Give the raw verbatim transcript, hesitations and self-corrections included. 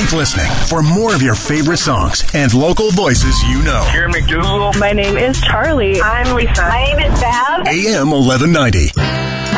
Keep listening for more of your favorite songs and local voices you know. Karen McDougal. My name is Charlie. I'm Lisa. My name is Bab. A M eleven ninety.